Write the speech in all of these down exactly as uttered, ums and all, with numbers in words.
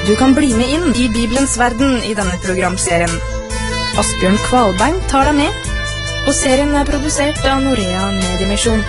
Du kan bli med inn i Bibelens verden i denne programserien. Asbjørn Kvalbein tar deg med, og serien er produsert av Norea Mediemisjon.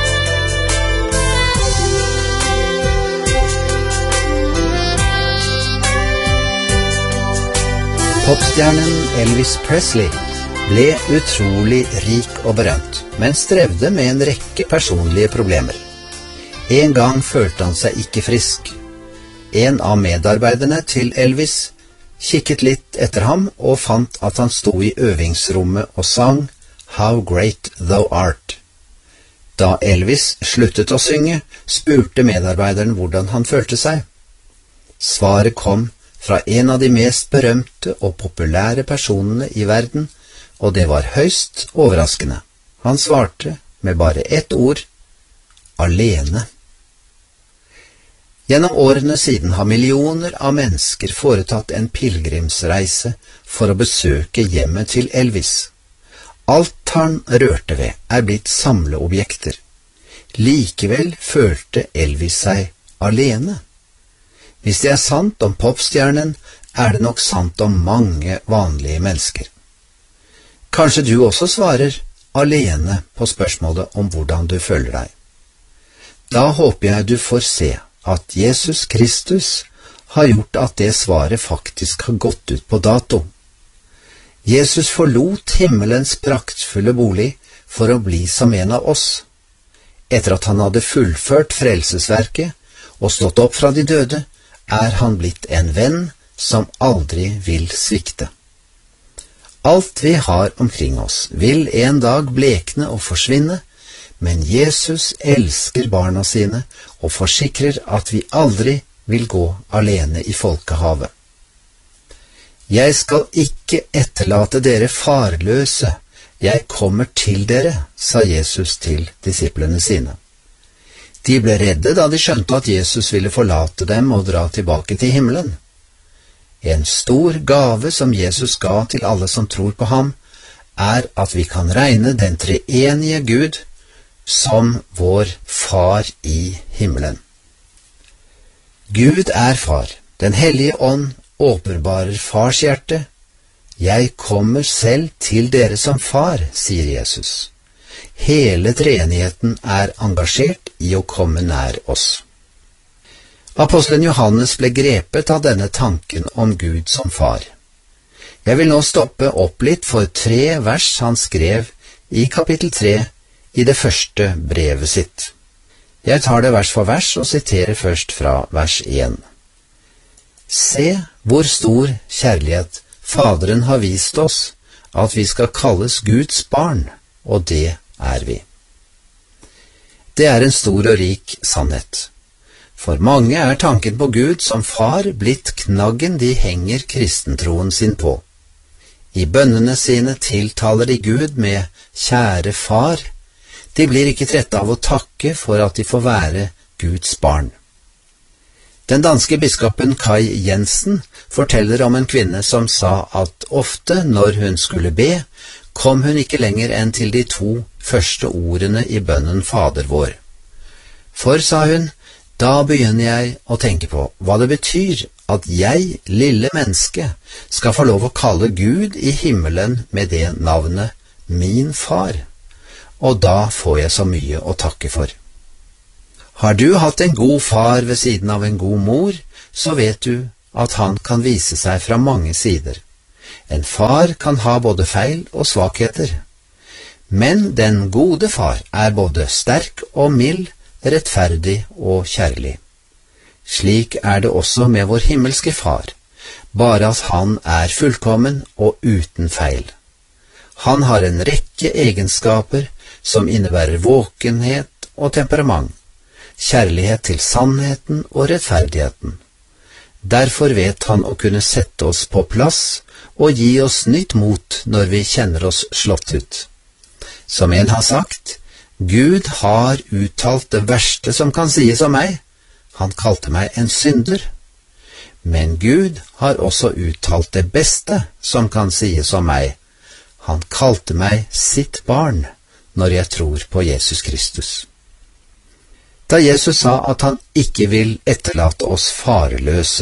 Popstjernen Elvis Presley ble utrolig rik og berømt, men strevde med en rekke personlige problemer. En gang følte han seg ikke frisk. En av medarbeiderne til Elvis kikket litt etter ham og fant at han sto i øvingsrommet og sang How Great Thou Art. Da Elvis sluttet å synge, spurte medarbeideren hvordan han følte seg. Svaret kom fra en av de mest berømte og populære personene i verden, og det var høyst overraskende. Han svarte med bare ett ord: alene. Gjennom årene siden har millioner av mennesker foretatt en pilgrimsreise for å besøke hjemmet til Elvis. Alt han rørte ved er blitt samleobjekter. Likevel følte Elvis seg alene. Hvis det er sant om popstjernen, er det nok sant om mange vanlige mennesker. Kanskje du også svarer alene på spørsmålet om hvordan du føler deg. Da håper jeg du får se at Jesus Kristus har gjort at det svaret faktisk har gått ut på dato. Jesus forlot himmelens praktfulle bolig for å bli som en av oss. Etter at han hadde fullført frelsesverket og stått opp fra de døde, er han blitt en venn som aldri vil svikte. Alt vi har omkring oss vil en dag blekne og forsvinne, men Jesus elsker barna sine og forsikrer at vi aldri vil gå alene i folkehavet. Jeg skal ikke etterlate dere farløse, jeg kommer til dere, sa Jesus til disiplene sine. De ble redde da de skjønte at Jesus ville forlate dem og dra tilbake til himmelen. En stor gave som Jesus ga til alle som tror på ham, er at vi kan regne den treenige Gud som vår Far i himmelen. Gud er Far. Den hellige ånd åpenbarer Fars hjerte. Jeg kommer selv til dere som Far, sier Jesus. Hele treenigheten er engasjert i å komme nær oss. Apostelen Johannes ble grepet av denne tanken om Gud som far. Jeg vil nå stoppe opp litt for tre vers han skrev i kapittel tre i det første brevet sitt. Jeg tar det vers for vers og siterer først fra vers én. Se hvor stor kjærlighet Faderen har vist oss, at vi skal kalles Guds barn, og det er vi. Det er en stor og rik sannhet. For mange er tanken på Gud som far blitt knaggen de henger kristentroen sin på. I bønnene sine tiltaler de Gud med kjære far. De blir ikke trette av å takke for at de får være Guds barn. Den danske biskopen Kai Jensen forteller om en kvinne som sa at ofte når hun skulle be, kom hun ikke lenger enn til de to første ordene i bønnen Fader vår. For, sa hun, da begynner jeg å tenke på hva det betyr at jeg, lille menneske, skal få lov å kalle Gud i himmelen med det navnet min far, og da får jeg så mye å takke for. Har du hatt en god far ved siden av en god mor, så vet du at han kan vise seg fra mange sider. En far kan ha både feil og svakheter, men den gode far er både sterk og mild, rettferdig og kjærlig. Slik er det også med vår himmelske far, bare at han er fullkommen og uten feil. Han har en rekke egenskaper som innebærer våkenhet og temperament, kjærlighet til sannheten og rettferdigheten. Derfor vet han å kunne sette oss på plass og gi oss nytt mot når vi kjenner oss slått ut. Som en har sagt, Gud har uttalt det verste som kan sies om meg. Han kalte meg en synder. Men Gud har også uttalt det beste som kan sies om meg. Han kalte meg sitt barn når jeg tror på Jesus Kristus. Da Jesus sa at han ikke vil etterlate oss farløse,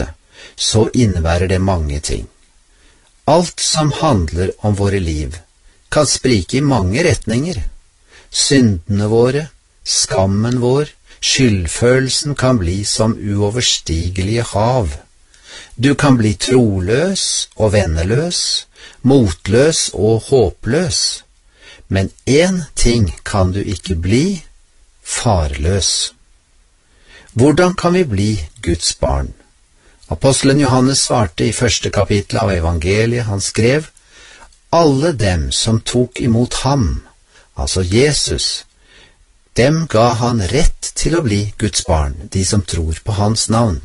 så innebærer det mange ting. Alt som handler om våre liv, kan sprike i mange retninger. Syndene våre, skammen vår, skyldfølelsen kan bli som uoverstigelige hav. Du kan bli troløs og venneløs, motløs og håpløs. Men én ting kan du ikke bli, farløs. Hvordan kan vi bli Guds barn? Apostelen Johannes svarte i første kapittel av evangeliet. Han skrev: Alle dem som tok imot ham, altså Jesus, dem ga han rett til å bli Guds barn, de som tror på hans navn.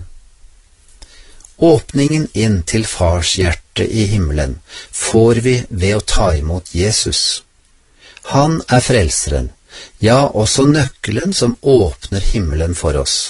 Åpningen inn til fars hjerte i himmelen får vi ved å ta imot Jesus. Han er frelseren, ja, også nøkkelen som åpner himmelen for oss.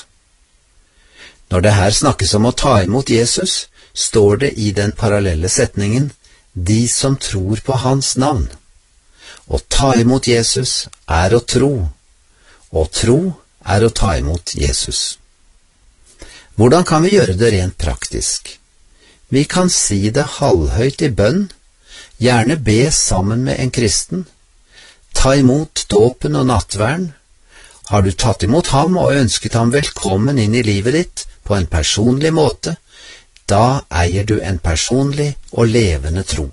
Når det her snakkes om å ta imot Jesus, står det i den parallelle setningen «de som tror på hans navn». Å ta imot Jesus er å tro, og tro er å ta imot Jesus. Hvordan kan vi gjøre det rent praktisk? Vi kan si det halvhøyt i bønn, gjerne be sammen med en kristen. Ta imot dåpen og nattverden. Har du tatt imot ham og ønsket ham velkommen inn i livet ditt på en personlig måte, da eier du en personlig og levende tro.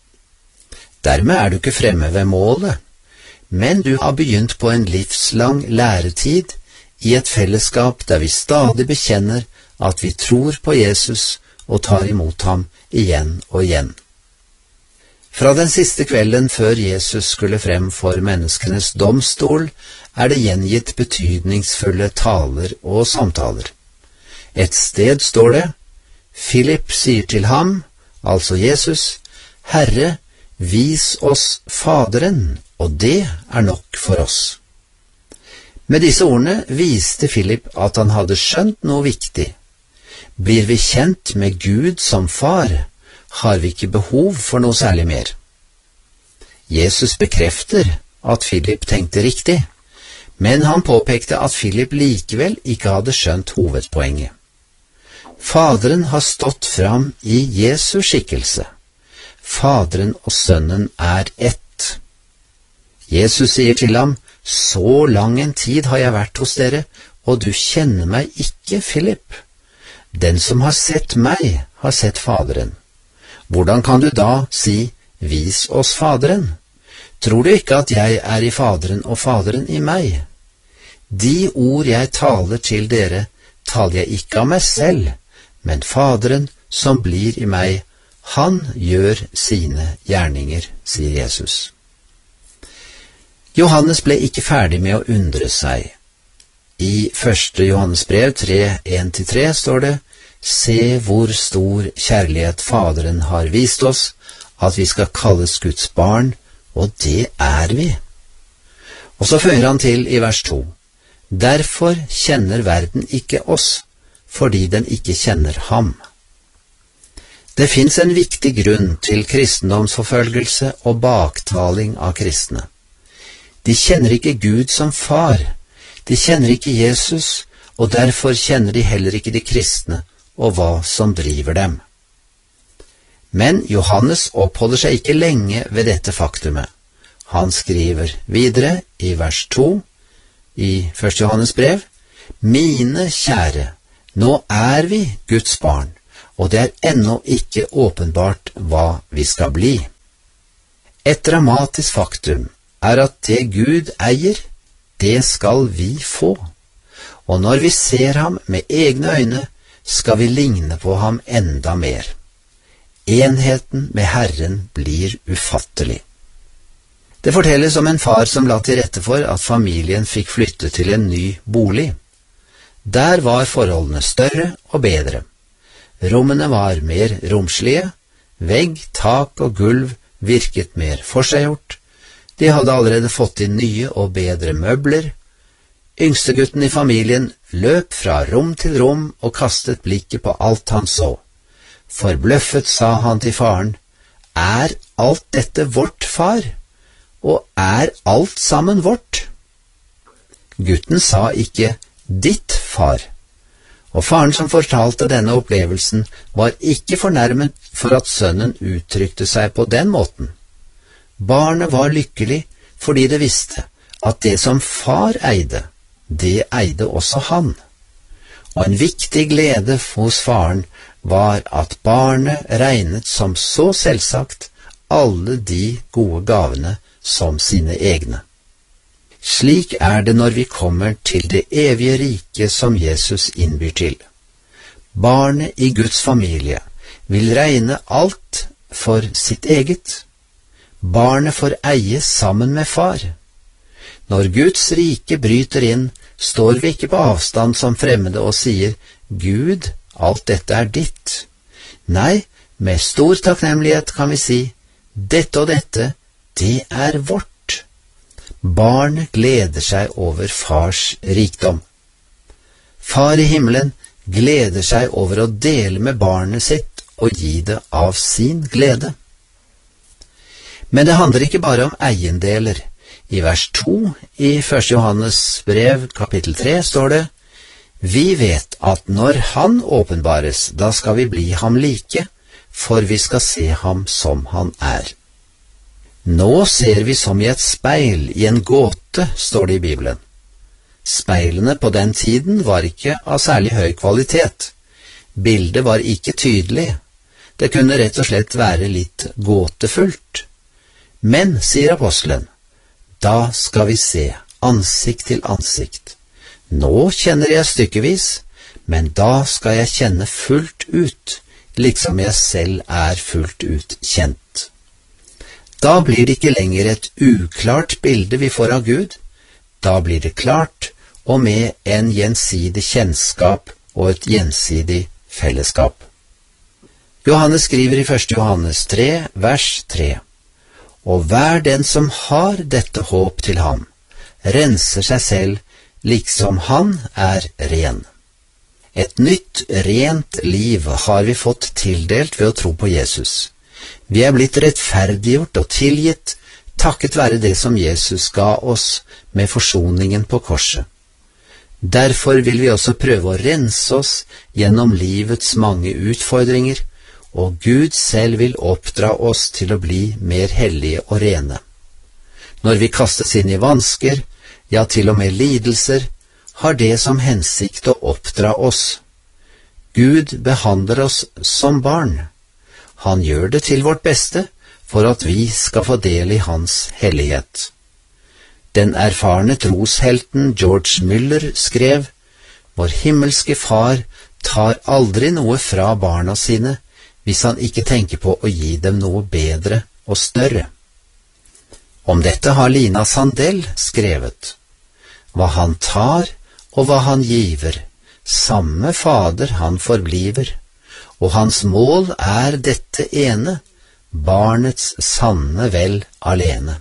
Dermed er du ikke fremme ved målet, men du har begynt på en livslang læretid i et fellesskap der vi stadig bekjenner at vi tror på Jesus og tar imot ham igjen og igjen. Fra den siste kvelden før Jesus skulle frem for menneskenes domstol, er det gjengitt betydningsfulle taler og samtaler. Et sted står det: Philip sier til ham, altså Jesus, Herre, vis oss Faderen, og det er nok for oss. Med disse ordene viste Philip at han hadde skjønt noe viktig. Blir vi kjent med Gud som far, har vi ikke behov for noe særlig mer. Jesus bekrefter at Philip tenkte riktig, men han påpekte at Philip likevel ikke hadde skjønt hovedpoenget. Faderen har stått fram i Jesu skikkelse. Faderen og sønnen er ett. Jesus sier til ham, så lang en tid har jeg vært hos dere, og du kjenner meg ikke, Philip. Den som har sett meg, har sett Faderen. Hvordan kan du da si, vis oss Faderen? Tror du ikke at jeg er i Faderen og Faderen i meg? De ord jeg taler til dere, taler jeg ikke av meg selv, men Faderen som blir i meg, han gjør sine gjerninger, sier Jesus. Johannes ble ikke ferdig med å undre seg. I første Johannes brev tre, en til tre står det: Se hvor stor kjærlighet Faderen har vist oss, at vi skal kalles Guds barn, og det er vi. Og så fører han til i vers to: Derfor kjenner verden ikke oss, fordi den ikke kjenner ham. Det finnes en viktig grunn til kristendomsforfølgelse og baktaling av kristne. De kjenner ikke Gud som far, de kjenner ikke Jesus, og derfor kjenner de heller ikke de kristne og hva som driver dem. Men Johannes oppholder seg ikke lenge ved dette faktumet. Han skriver videre i vers to i første Johannes brev: Mine kjære, nå er vi Guds barn, og det er ennå ikke åpenbart hva vi skal bli. Et dramatisk faktum er at det Gud eier, det skal vi få. Og når vi ser ham med egne øyne, skal vi ligne på ham enda mer. Enheten med Herren blir ufattelig. Det fortelles om en far som la til rette for at familien fikk flytte til en ny bolig. Der var forholdene større og bedre. Rommene var mer romslige, vegg, tak og gulv virket mer forseggjort. De hadde allerede fått inn nye og bedre møbler. Yngstegutten i familien løp fra rom til rom og kastet blikket på alt han så. Forbløffet sa han til faren: Er alt dette vårt, far? Og er alt sammen vårt? Gutten sa ikke ditt, far, Og faren som fortalte denne opplevelsen, var ikke fornærmet for at sønnen uttrykte seg på den måten. Barnet var lykkelig fordi det visste at det som far eide, det eide også han. Og en viktig glede hos faren var at barnet regnet som så selvsagt alle de gode gavene som sine egne. Slik er det når vi kommer til det evige riket som Jesus innbyr til. Barnet i Guds familie vil regne alt for sitt eget. Barnet får eie sammen med far. Når Guds rike bryter inn, står vi ikke på avstand som fremmede og sier, Gud, alt dette er ditt. Nei, med stor takknemlighet kan vi si, dette og dette, det er vårt. Barnet gleder seg over fars rikdom. Far i himmelen gleder seg over å dele med barnet sitt og gi det av sin glede. Men det handler ikke bare om eiendeler. I vers to i første Johannes brev kapittel tre står det, Vi vet at når han åpenbares, da skal vi bli ham like, for vi skal se ham som han er. Nå ser vi som i et speil, i en gåte, står det i Bibelen. Speilene på den tiden var ikke av særlig høy kvalitet. Bildet var ikke tydelig. Det kunne rett og slett være litt gåtefullt. Men, sier apostelen, da skal vi se ansikt til ansikt. Nå kjenner jeg stykkevis, men da skal jeg kjenne fullt ut, liksom jeg selv er fullt ut kjent. Da blir det ikke lenger et uklart bilde vi får av Gud. Da blir det klart, og med en gjensidig kjennskap og et gjensidig fellesskap. Johannes skriver i første Johannes tre, vers tre. Og hver den som har dette håp til ham, renser seg selv, liksom han er ren. Et nytt, rent liv har vi fått tildelt ved å tro på Jesus. Vi er blitt rettferdiggjort og tilgitt, takket være det som Jesus ga oss med forsoningen på korset. Derfor vil vi også prøve å rense oss gjennom livets mange utfordringer, og Gud selv vil oppdra oss til å bli mer hellige og rene. Når vi kastes inn i vansker, ja til og med lidelser, har det som hensikt å oppdra oss. Gud behandler oss som barn. Han gjør det til vårt beste, for at vi skal få del i hans hellighet. Den erfarne troshelten George Muller skrev, Vår himmelske far tar aldri noe fra barna sine, hvis han ikke tenker på å gi dem noe bedre og større. Om dette har Lina Sandell skrevet, Hva han tar og hva han giver, samme fader han forbliver, og hans mål er dette ene, barnets sanne vel alene.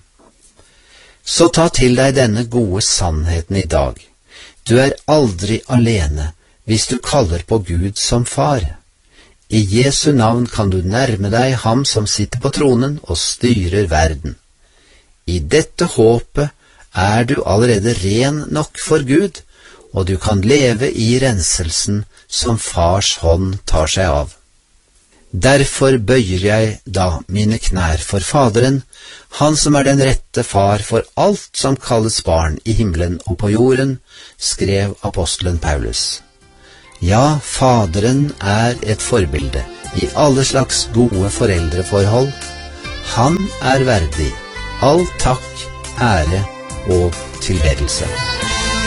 Så ta til deg denne gode sannheten i dag. Du er aldri alene hvis du kaller på Gud som far. I Jesu navn kan du nærme deg ham som sitter på tronen og styrer verden. I dette håpet er du allerede ren nok for Gud, og du kan leve i renselsen som fars hånd tar seg av. Derfor bøyer jeg da mine knær for Faderen, han som er den rette far for alt som kalles barn i himmelen og på jorden, skrev apostelen Paulus. Ja, Faderen er et forbilde i alle slags gode foreldreforhold. Han er verdig all takk, ære og tilbedelse.